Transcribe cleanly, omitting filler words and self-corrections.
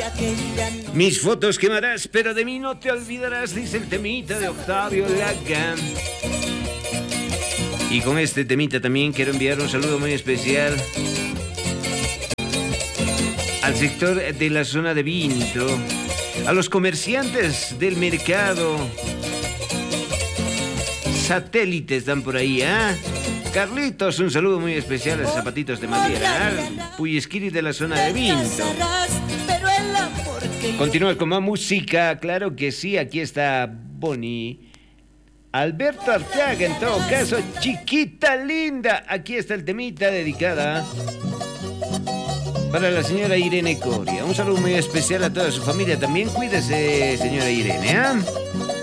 Mis fotos quemarás, pero de mí no te olvidarás, dice el temita de Octavio Laga. Y con este temita también quiero enviar un saludo muy especial al sector de la zona de Vinto, a los comerciantes del mercado. Satélites están por ahí, ¿ah? Carlitos, un saludo muy especial a los zapatitos de madera, Puyesquiri de la zona de Vinto. Continúa con más música, claro que sí, aquí está Bonnie. Alberto Arteaga, en todo caso, chiquita linda. Aquí está el temita dedicada para la señora Irene Coria. Un saludo muy especial a toda su familia también. Cuídese, señora Irene, ¿eh?